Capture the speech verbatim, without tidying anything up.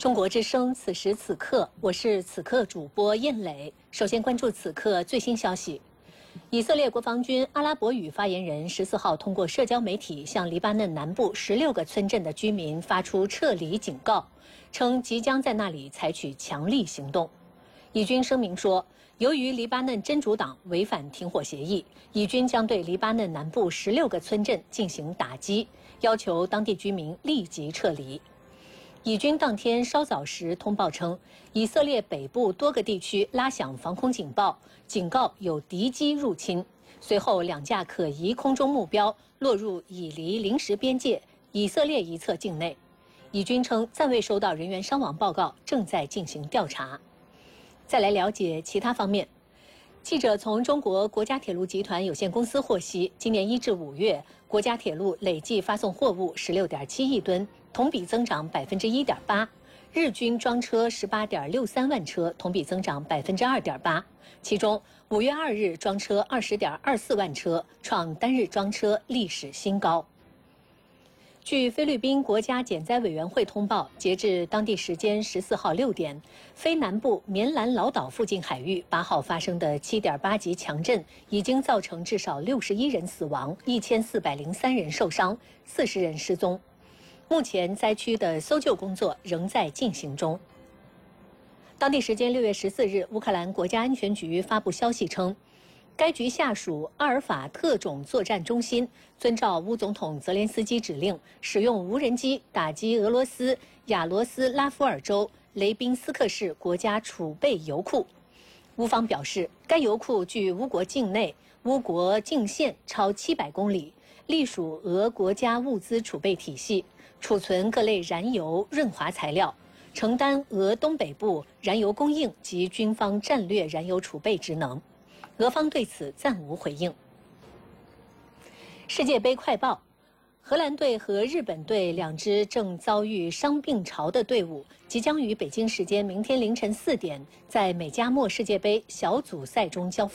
中国之声，此时此刻，我是此刻主播燕磊。首先关注此刻最新消息：以色列国防军阿拉伯语发言人十四号通过社交媒体向黎巴嫩南部十六个村镇的居民发出撤离警告，称即将在那里采取强力行动。以军声明说，由于黎巴嫩真主党违反停火协议，以军将对黎巴嫩南部十六个村镇进行打击，要求当地居民立即撤离。以军当天稍早时通报称，以色列北部多个地区拉响防空警报，警告有敌机入侵。随后，两架可疑空中目标落入以黎临时边界以色列一侧境内。以军称暂未收到人员伤亡报告，正在进行调查。再来了解其他方面。记者从中国国家铁路集团有限公司获悉，今年一至五月，国家铁路累计发送货物十六点七亿吨，同比增长百分之一点八。日均装车十八点六三万车，同比增长百分之二点八。其中，五月二日装车二十点二四万车，创单日装车历史新高。据菲律宾国家减灾委员会通报，截至当地时间十四号六点，菲南部棉兰老岛附近海域八号发生的七点八级强震，已经造成至少六十一人死亡，一千四百零三人受伤，四十人失踪。目前灾区的搜救工作仍在进行中。当地时间六月十四日，乌克兰国家安全局发布消息称，该局下属阿尔法特种作战中心遵照乌总统泽连斯基指令，使用无人机打击俄罗斯亚罗斯拉夫尔州雷宾斯克市国家储备油库。乌方表示，该油库距乌国境内乌国境线超七百公里，隶属俄国家物资储备体系，储存各类燃油、润滑材料，承担俄东北部燃油供应及军方战略燃油储备职能。俄方对此暂无回应。世界杯快报：荷兰队和日本队两支正遭遇伤病潮的队伍，即将于北京时间明天凌晨四点在美加墨世界杯小组赛中交锋。